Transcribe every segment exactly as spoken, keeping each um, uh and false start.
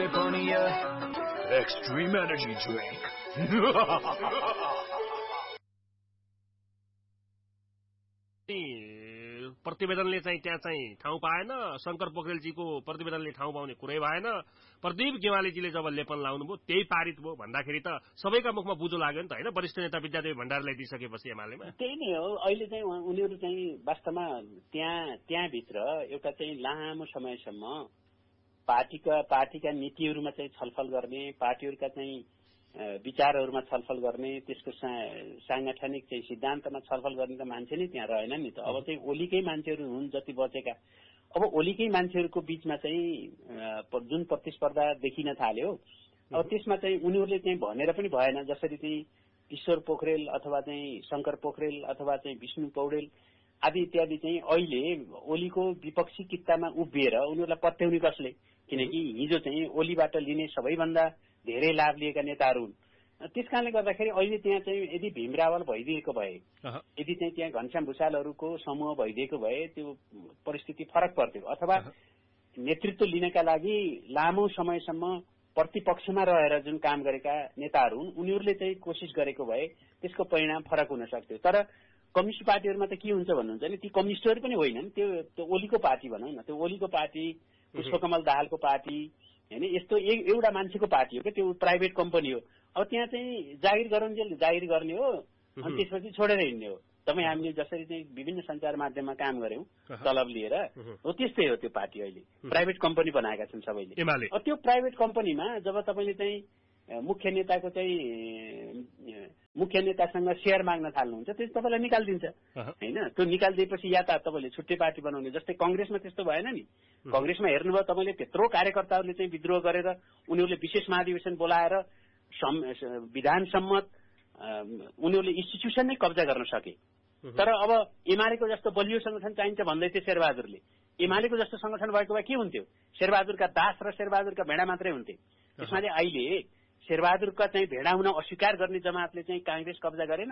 Poniya Extreme Energy Drink. प्रतिवेदनले चाहिँ त्यहाँ चाहिँ ठाउँ पाएन, शंकर पोखरेलजीको प्रतिवेदनले ठाउँ पाउने कुरै भएन। प्रदीप गेवालीजीले जब लेपन लाउनुभयो त्यही पारित भयो भन्दाखेरि त सबैका मुखमा बुझो लाग्यो नि त हैन। वरिष्ठ नेता विद्यादेवी भण्डारीलाई दिइसकेपछि एमालेमा त्यही नै हो। अहिले चाहिँ उनीहरू चाहिँ वास्तवमा त्यहाँ त्यहाँभित्र एउटा चाहिँ लामो समयसम्म पार्टीका पार्टीका नीतिहरूमा चाहिँ छलफल गर्ने, पार्टीहरूका चाहिँ विचारहरूमा छलफल गर्ने, त्यसको सांगठनिक चाहिँ सिद्धान्तमा छलफल गर्ने त मान्छे नै त्यहाँ रहेन नि त। अब चाहिँ ओलीकै मान्छेहरू हुन् जति बचेका। अब ओलीकै मान्छेहरूको बीचमा चाहिँ जुन प्रतिस्पर्धा देखिन थाल्यो, अब त्यसमा चाहिँ उनीहरूले चाहिँ भनेर पनि भएन। जसरी चाहिँ ईश्वर पोखरेल अथवा चाहिँ शंकर पोखरेल अथवा चाहिँ विष्णु पौडेल आदि इत्यादि चाहिँ अहिले ओलीको विपक्षी कित्तामा उभिएर उनीहरूलाई पत्याउने कसले? किनकि हिजो चाहिँ ओलीबाट लिने सबैभन्दा धेरै लाभ लिएका नेताहरू हुन्। त्यस कारणले गर्दाखेरि अहिले त्यहाँ चाहिँ यदि भीमरावल भइदिएको भए, यदि चाहिँ त्यहाँ घनश्याम भूषालहरूको समूह भइदिएको भए त्यो परिस्थिति फरक पर्थ्यो। अथवा नेतृत्व लिनका लागि लामो समयसम्म प्रतिपक्षमा रहेर जुन काम गरेका नेताहरू हुन् उनीहरूले चाहिँ कोसिस गरेको भए त्यसको परिणाम फरक हुन सक्थ्यो। तर कम्युनिस्ट पार्टीहरूमा त के हुन्छ भन्नुहुन्छ नि, ती कम्युनिस्टहरू पनि होइनन्, त्यो त्यो ओलीको पार्टी भनौँ न, त्यो ओलीको पार्टी, पुष्पकमल दाहालको पार्टी हैन, यस्तो एउटा मान्छेको पार्टी हो क्या, त्यो प्राइभेट कम्पनी हो। अब त्यहाँ चाहिँ जागिर गरुन्जेल जागिर गर्ने हो अनि त्यसपछि छोडेर हिँड्ने हो। तपाईँ हामीले जसरी चाहिँ विभिन्न सञ्चार माध्यममा काम गर्यौं तलब लिएर, हो त्यस्तै हो त्यो पार्टी। अहिले प्राइभेट कम्पनी बनाएका छन् सबैले। अब त्यो प्राइभेट कम्पनीमा जब तपाईँले चाहिँ मुख्य नेताको चाहिँ मुख्य नेतासँग सेयर माग्न थाल्नुहुन्छ त्यस तपाईँलाई निकालिदिन्छ हैन। त्यो निकालिदिएपछि या त तपाईँले छुट्टै पार्टी बनाउने, जस्तै कंग्रेसमा त्यस्तो भएन नि। कंग्रेसमा हेर्नुभयो तपाईँले त्यत्रो कार्यकर्ताहरूले चाहिँ विद्रोह गरेर उनीहरूले विशेष महाधिवेशन बोलाएर विधान सम्मत उनीहरूले इन्स्टिट्युसन नै कब्जा गर्न सके। तर अब एमालेको जस्तो बलियो संगठन चाहिन्छ भन्दै थियो शेरबहादुरले। एमालेको जस्तो संगठन भएको भए के हुन्थ्यो? शेरबहादुरका दास र शेरबहादुरका भेडा मात्रै हुन्थे। त्यसमाले अहिले शेरबहादुरका चाहिँ भेडा हुन अस्वीकार गर्ने जमातले चाहिँ कांग्रेस कब्जा गरेन।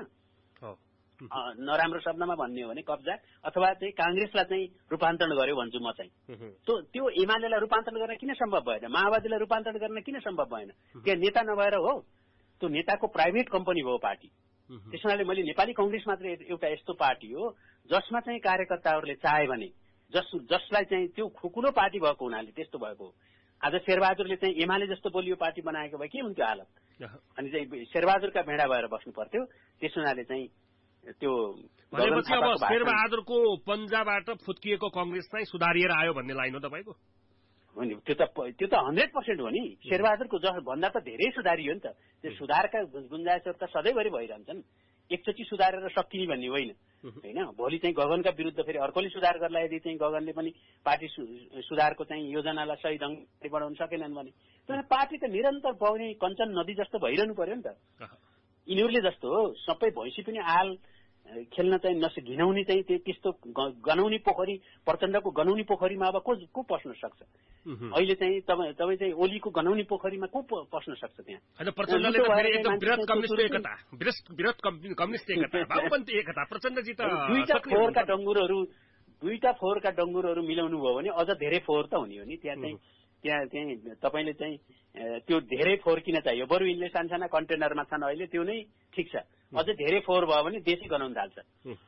नराम्रो शब्दमा भन्ने हो भने कब्जा, अथवा चाहिँ कांग्रेसलाई चाहिँ रूपान्तरण गर्यो भन्छु म चाहिँ। त्यो एमालेलाई रूपान्तरण गर्न किन सम्भव भएन? माओवादीलाई रूपान्तरण गर्न किन सम्भव भएन? त्यहाँ नेता नभएर हो, त्यो नेताको प्राइभेट कम्पनी भयो पार्टी। त्यसैले मैले नेपाली कांग्रेस मात्र एउटा यस्तो पार्टी हो जसमा चाहिँ कार्यकर्ताहरूले चाहे भने जस जसलाई चाहिँ त्यो खुकुलो पार्टी भएको हुनाले त्यस्तो भएको। आज शेरबहादुरले चाहिँ एमाले जस्तो बलियो पार्टी बनाएको भए के हुन्थ्यो हालत? अनि चाहिँ शेरबहादुरका भेडा भएर बस्नु पर्थ्यो। त्यस हुनाले चाहिँ त्यो भनेपछि अब शेरबहादुरको पन्जाबाट फुत्किएको कांग्रेस चाहिँ सुधारिएर आयो भन्ने लाइन हो तपाईको? हो नि, त्यो त त्यो त हन्ड्रेड पर्सेन्ट हो नि। शेरबहादुरको जस भन्दा त धेरै सुधारियो नि त। त्यो सुधारका गुन्जाइसहरू त सधैँभरि भइरहन्छन्। एकचोटि सुधारेर सकिने भन्ने होइन हैन। भोलि चाहिँ गगनका विरुद्ध फेरि अर्कोले सुधार गर्ला यदि चाहिँ गगनले पनि पार्टी सुधारको चाहिँ योजनालाई सही ढङ्गले बढाउन सकेनन् भने तर पार्टी त निरन्तर बग्ने कञ्चन नदी जस्तो भइरहनु पर्यो नि त। यिनीहरूले जस्तो सबै भैँसी पनि आल खेल्न चाहिँ नस घिनाउने चाहिँ त्यस्तो गनाउने पोखरी, प्रचण्डको गनाउने पोखरीमा अब को को पस्न सक्छ? अहिले चाहिँ तपाईँ तपाईँ चाहिँ ओलीको गनाउने पोखरीमा को पस्न सक्छ त्यहाँ? हैन, प्रचण्डले त फेरि एकदम विराट कम्युनिस्ट एकता, विराट कम्युनिस्ट एकता, वामपन्थी एकता, प्रचण्डजी त दुईटा फोहोरका डङ्गुरहरू दुईटा फोहोरका डङ्गुरहरू मिलाउनु भयो भने अझ धेरै फोहोर त हुने हो नि। त्यहाँ चाहिँ त्यहाँ चाहिँ तपाईँले चाहिँ त्यो धेरै फोहोर किन चाहियो? बरु यिनले सानसाना कन्टेनरमा छन् अहिले, त्यो नै ठिक छ। अझ धेरै फोहोर भयो भने देशै गनाउन थाल्छ।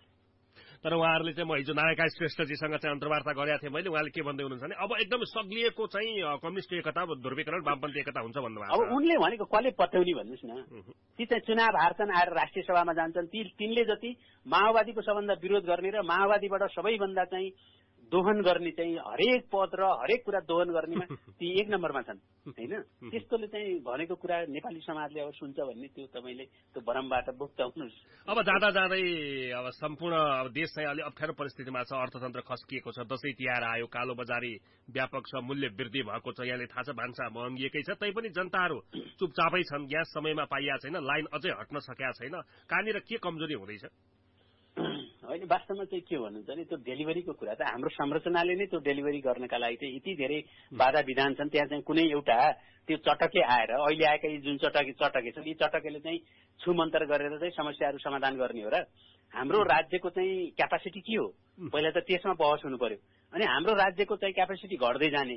तर उहाँहरूले चाहिँ म हिजो नारायण श्रेष्ठजीसँग चाहिँ अन्तर्वार्ता गरेका थिएँ मैले। उहाँले के भन्दै हुनुहुन्छ भने अब एकदम सग्लिएको चाहिँ कम्युनिस्ट एकता, ध्रुवीकरण, वामपन्थी एकता हुन्छ भन्नुभएको। अब उनले भनेको कसले पत्याउने भन्नुहोस् न? ती चाहिँ चुनाव हार्छन्, आएर राष्ट्रिय सभामा जान्छन्, ती तिनले जति माओवादीको सबभन्दा विरोध गर्ने र माओवादीबाट सबैभन्दा चाहिँ दोहन गर्ने चाहिँ हरेक पद र हरेक कुरा दोहन गर्नेमा ती एक नम्बरमा छन् हैन। त्यस्तोले चाहिँ भनेको कुरा नेपाली समाजले अब सुन्छ भन्ने त्यो तपाईँले त्यो भ्रमबाट मुक्त हुनुहोस्। अब जाँदा जाँदै अब सम्पूर्ण अब देश चाहिँ अलि अप्ठ्यारो परिस्थितिमा छ, अर्थतन्त्र खस्किएको छ, दशैं तिहार आयो, कालो बजारी व्यापक छ, मूल्य वृद्धि भएको छ, यहाँले थाहा छ भान्सा महँगिएकै छ। तैपनि जनताहरू चुपचापै छन्, ग्यास समयमा पाइया छैन, लाइन अझै हट्न सकेका छैन। कहाँनिर के कमजोरी हुँदैछ? होइन, वास्तवमा चाहिँ के भन्नुहुन्छ भने त्यो डेलिभरीको कुरा त हाम्रो संरचनाले नै त्यो डेलिभरी गर्नका लागि चाहिँ यति धेरै बाधा विधान छन्। त्यहाँ चाहिँ कुनै एउटा त्यो चटके आएर अहिले आएका यी जुन चटके चटके छन्, यी चटकेले चाहिँ छुमन्तर गरेर चाहिँ समस्याहरू समाधान गर्ने हो र हाम्रो राज्यको चाहिँ क्यापासिटी के हो पहिला त त्यसमा बहस हुनु पर्यो। अनि हाम्रो राज्यको चाहिँ क्यापासिटी घट्दै जाने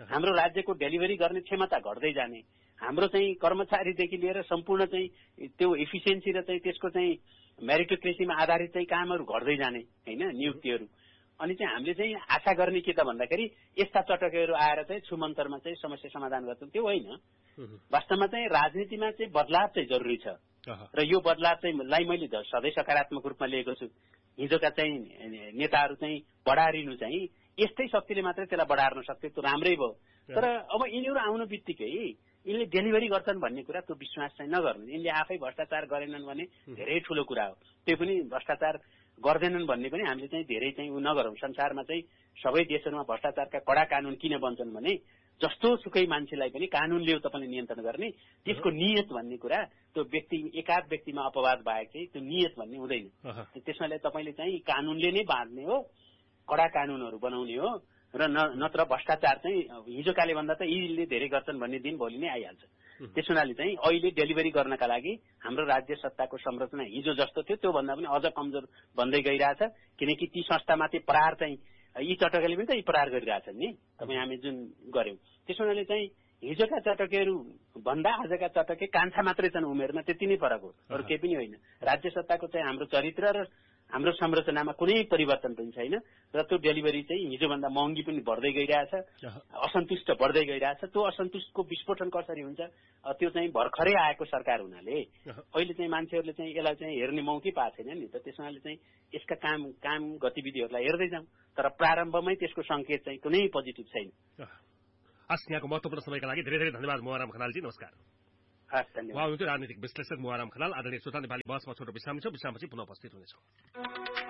हाम्रो राज्यको डेलिभरी गर्ने क्षमता घट्दै जाने, हाम्रो चाहिँ कर्मचारीदेखि लिएर सम्पूर्ण चाहिँ त्यो इफिसियन्सी र चाहिँ त्यसको चाहिँ मेरिटोक्रेसीमा आधारित चाहिँ कामहरू घट्दै जाने होइन, नियुक्तिहरू। अनि चाहिँ हामीले चाहिँ आशा गर्ने के त भन्दाखेरि यस्ता चटकहरू आएर चाहिँ छुमन्तरमा चाहिँ समस्या समाधान गर्छन्, त्यो होइन। वास्तवमा चाहिँ राजनीतिमा चाहिँ बदलाव चाहिँ जरुरी छ र यो बदलाव चाहिँ लाई मैले सधैँ सकारात्मक रूपमा लिएको छु। हिजोका चाहिँ नेताहरू चाहिँ बढारिनु चाहिँ यस्तै शक्तिले मात्रै त्यसलाई बढार्न सक्थ्यो, त्यो राम्रै भयो। तर अब यिनीहरू आउनु बित्तिकै यिनले डेलिभरी गर्छन् भन्ने कुरा त्यो विश्वास चाहिँ नगर्नु। यिनले आफै भ्रष्टाचार गरेनन् भने धेरै ठुलो कुरा हो, त्यो पनि भ्रष्टाचार गर्दैनन् भन्ने पनि हामीले चाहिँ धेरै चाहिँ उ नगरौँ। संसारमा चाहिँ सबै देशहरूमा भ्रष्टाचारका कडा कानून किन बन्छन् भने जस्तो सुकै मान्छेलाई पनि कानूनले तपाईँले नियन्त्रण गर्ने, त्यसको नियत भन्ने कुरा त्यो व्यक्ति एकाध व्यक्तिमा अपवाद बाहेक चाहिँ त्यो नियत भन्ने हुँदैन। त्यसमाले तपाईँले चाहिँ कानूनले नै बाँध्ने हो, कडा कानूनहरू बनाउने हो र नत्र भ्रष्टाचार चाहिँ हिजोकाले भन्दा त यीले धेरै गर्छन् भन्ने दिन भोलि नै आइहाल्छ। त्यस हुनाले चाहिँ अहिले डेलिभरी गर्नका लागि हाम्रो राज्य सत्ताको संरचना हिजो जस्तो थियो त्योभन्दा पनि अझ कमजोर भन्दै गइरहेछ, किनकि ती संस्थामाथि प्रहार चाहिँ यी चटकले पनि त यी प्रहार गरिरहेछन् नि, तपाईँ हामी जुन गर्यौं। त्यस हुनाले चाहिँ हिजोका चटकेहरू भन्दा आजका चटके कान्छा मात्रै छन् उमेरमा, त्यति नै फरक हो, अरू केही पनि होइन। राज्य सत्ताको चाहिँ हाम्रो चरित्र र हाम्रो संरचनामा कुनै परिवर्तन पनि छैन र त्यो डेलिभरी चाहिँ हिजोभन्दा महँगी पनि बढ्दै गइरहेछ, असन्तुष्ट बढ्दै गइरहेछ। त्यो असन्तुष्टको विस्फोटन कसरी हुन्छ, त्यो चाहिँ भर्खरै आएको सरकार हुनाले अहिले चाहिँ मान्छेहरूले चाहिँ यसलाई चाहिँ हेर्ने मौकै पाएको छैन नि त। त्यसैले चाहिँ यसका काम काम गतिविधिहरूलाई हेर्दै जाउँ, तर प्रारम्भमै त्यसको संकेत चाहिँ कुनै पोजिटिभ छैन। हस्, यहाँको महत्त्वपूर्ण समयका लागि धेरै धेरै धन्यवाद मोहराम खनालजी, नमस्कार। हस्, धन्यवाद। उहाँ हुनुहुन्थ्यो राजनीतिक विश्लेषक मोहराम खनाल। आदरणीय श्रोता, नेपाली बहसमा छोटो विश्राम छ, विश्रामपछि पुनः उपस्थित हुनेछौँ।